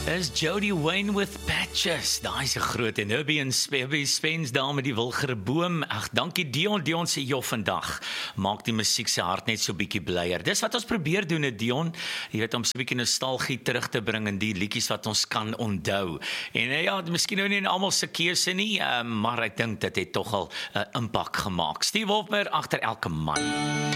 Is Jody Wayne with Patches. Daai is 'n groot en Herbie Spence daar met die wilgere boom. Ag, dankie Dion sê joh vandag. Maak die musiek se hart net so bietjie blyer. Dis wat ons probeer doen, Dion. Jy weet om so 'n bietjie nostalgie terug te bring in die liedjies wat ons kan onthou. En ja, miskien nou nie in almal se keuse nie, maar ek dink dit het tog al 'n impak gemaak. Steve Hofmeyr agter elke man.